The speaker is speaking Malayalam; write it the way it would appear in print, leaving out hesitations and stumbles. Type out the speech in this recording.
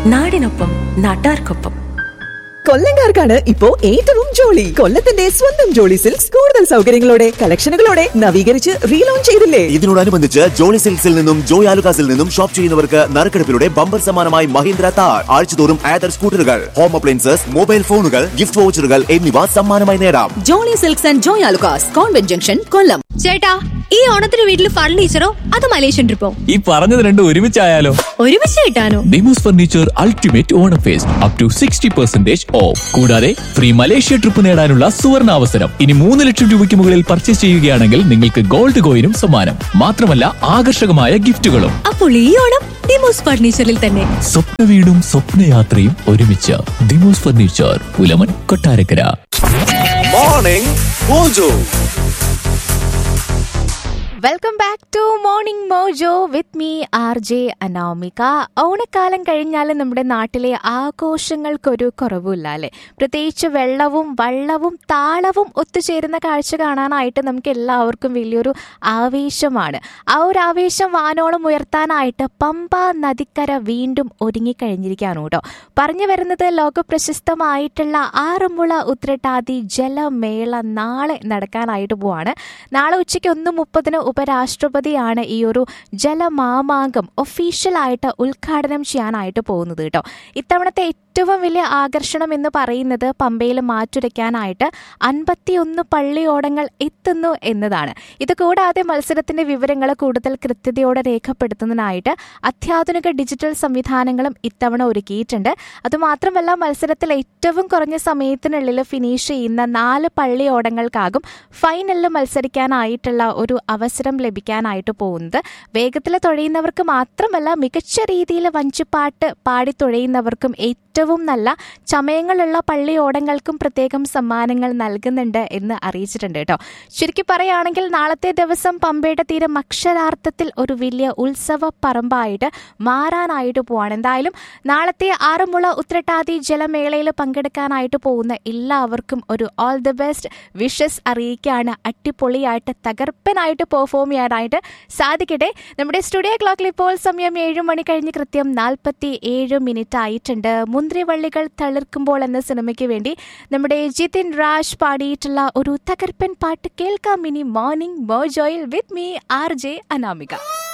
നാടിനൊപ്പം നാട്ടാർക്കൊപ്പം. കൊല്ലംകാർക്കാണ് ഇപ്പോ ഏറ്റവും ജോളി. കൊല്ലത്തിന്റെ സ്വന്തം ജോളി സിൽക്സ് കൂടുതൽ സൗകര്യങ്ങളോടെ കളക്ഷനുകളോടെ നവീകരിച്ച് റീലോഞ്ച് ചെയ്തില്ലേ? ഇതിനോടനുബന്ധിച്ച് ജോളി സിൽക്സിൽ നിന്നും ജോയ് ആലുകാസിൽ നിന്നും ഷോപ്പ് ചെയ്യുന്നവർക്ക് നറുക്കെടുപ്പിലൂടെ ബമ്പർ സമ്മാനമായി മഹീന്ദ്ര താർ, ആഴ്ചതോറും ആദർ സ്കൂട്ടറുകൾ, ഹോം അപ്ലയൻസസ്, മൊബൈൽ ഫോണുകൾ, ഗിഫ്റ്റ് വൗച്ചറുകൾ എന്നിവ സമ്മാനമായി നേടാം. Jolly silks and Joy Alukkas, convent junction, കൊല്ലം. ചേട്ടാ, ഈ ഓണത്തിന് വീട്ടിൽ ഫർണിച്ചറോ അതോ മലേഷ്യൻ ട്രിപ്പോ? ഈ പറഞ്ഞത് രണ്ടും ഒരുമിച്ചായാലോ? ഒരുമിച്ച് കിട്ടാനോ? Demos furniture ultimate Onam first up to 60% of. കൂടാതെ ഫ്രീ മലേഷ്യ ട്രിപ്പ് നേടാനുള്ള സുവർണ അവസരം. ഇനി 3 ലക്ഷം രൂപയ്ക്ക് മുകളിൽ പർച്ചേസ് ചെയ്യുകയാണെങ്കിൽ നിങ്ങൾക്ക് ഗോൾഡ് കോയിനും സമ്മാനം. മാത്രമല്ല ആകർഷകമായ ഗിഫ്റ്റുകളും. അപ്പോൾ ഈ ഓണം ഡിമോസ് ഫർണിച്ചറിൽ തന്നെ. സ്വപ്ന വീടും സ്വപ്നയാത്രയും ഒരുമിച്ച്. Demos furniture, Pulamon, Kottarakkara. Morning mojo. Welcome back to morning mojo with me RJ Anamika. ഓണക്കാലം കഴിഞ്ഞാൽ നമ്മുടെ നാട്ടിലെ ആഘോഷങ്ങൾക്കൊരു കുറവില്ല അല്ലേ? പ്രത്യേകിച്ച് വെള്ളവും വള്ളവും താളവും ഒത്തുചേരുന്ന കാഴ്ച കാണാനായിട്ട് നമുക്ക് എല്ലാവർക്കും വലിയൊരു ആവേശമാണ്. ആ ഒരു ആവേശം വാനോളം ഉയർത്താനായിട്ട് പമ്പ നദിക്കര വീണ്ടും ഒരുങ്ങിക്കഴിഞ്ഞിരിക്കുകയാണ് കേട്ടോ. പറഞ്ഞു വരുന്നത് ലോകപ്രശസ്തമായിട്ടുള്ള ആറന്മുള ഉത്രട്ടാതി ജലമേള നാളെ നടക്കാനായിട്ട് പോവാണ്. നാളെ ഉച്ചയ്ക്ക് 1:30 ഉപരാഷ്ട്രപതിയാണ് ഈ ഒരു ജലമാമാങ്കം ഒഫീഷ്യലായിട്ട് ഉദ്ഘാടനം ചെയ്യാനായിട്ട് പോകുന്നത് കേട്ടോ. ഇത്തവണത്തെ ഏറ്റവും വലിയ ആകർഷണം എന്ന് പറയുന്നത് പമ്പയിൽ മാറ്റുരയ്ക്കാനായിട്ട് 51 പള്ളിയോടങ്ങൾ എത്തുന്നു എന്നതാണ്. ഇത് കൂടാതെ മത്സരത്തിന്റെ വിവരങ്ങൾ കൂടുതൽ കൃത്യതയോടെ രേഖപ്പെടുത്തുന്നതിനായിട്ട് അത്യാധുനിക ഡിജിറ്റൽ സംവിധാനങ്ങളും ഇത്തവണ ഒരുക്കിയിട്ടുണ്ട്. അതുമാത്രമല്ല, മത്സരത്തിൽ ഏറ്റവും കുറഞ്ഞ സമയത്തിനുള്ളിൽ ഫിനിഷ് ചെയ്യുന്ന 4 പള്ളിയോടങ്ങൾക്കാകും ഫൈനലിൽ മത്സരിക്കാനായിട്ടുള്ള ഒരു അവസരം ലഭിക്കാനായിട്ട് പോകുന്നത്. വേഗത്തിൽ തുഴയുന്നവർക്ക് മാത്രമല്ല, മികച്ച രീതിയിൽ വഞ്ചിപ്പാട്ട് പാടി തുഴയുന്നവർക്കും ഏറ്റവും നല്ല ചമയങ്ങളുള്ള പള്ളിയോടങ്ങൾക്കും പ്രത്യേകം സമ്മാനങ്ങൾ നൽകുന്നുണ്ട് എന്ന് അറിയിച്ചിട്ടുണ്ട് കേട്ടോ. ചുരുക്കി പറയുകയാണെങ്കിൽ നാളത്തെ ദിവസം പമ്പയുടെ തീരം അക്ഷരാർത്ഥത്തിൽ ഒരു വലിയ ഉത്സവ പറമ്പായിട്ട് മാറാനായിട്ട് പോവാണ്. എന്തായാലും നാളത്തെ ആറന്മുള ഉത്രട്ടാതി ജലമേളയിൽ പങ്കെടുക്കാനായിട്ട് പോകുന്ന എല്ലാവർക്കും ഒരു ഓൾ ദി ബെസ്റ്റ് വിഷസ് അറിയിക്കുകയാണ്. അടിപൊളിയായിട്ട് തകർപ്പനായിട്ട് പെർഫോം ചെയ്യാനായിട്ട് സാധിക്കട്ടെ. നമ്മുടെ സ്റ്റുഡിയോ ക്ലോക്കിൽ ഇപ്പോൾ സമയം 7 മണി കഴിഞ്ഞ് കൃത്യം 47 ആയിട്ടുണ്ട്. മുന്തിരിവള്ളികൾ തളിർക്കുമ്പോൾ എന്ന സിനിമയ്ക്ക് വേണ്ടി നമ്മുടെ ജിതിൻ രാജ് പാടിയിട്ടുള്ള ഒരു തകർപ്പൻ പാട്ട് കേൾക്കാം ഇനി morning മോജോയിൽ with me RJ Anamika.